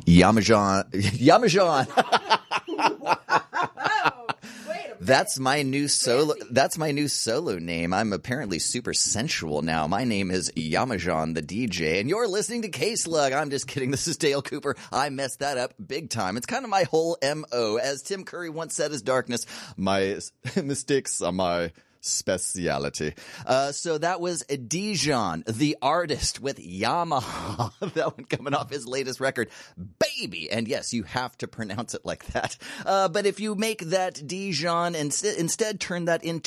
Yamajan. Yamajan. Wait a minute. That's my new solo name. I'm apparently super sensual now. My name is Yamajan the DJ, and you're listening to K-Slug. I'm just kidding. This is Dale Cooper. I messed that up big time. It's kind of my whole MO. As Tim Curry once said as Darkness, my mistakes are my speciality. So that was Dijon, the artist, with Yamaha. That one coming off his latest record, Baby. And yes, you have to pronounce it like that. But if you make that Dijon and instead turn that into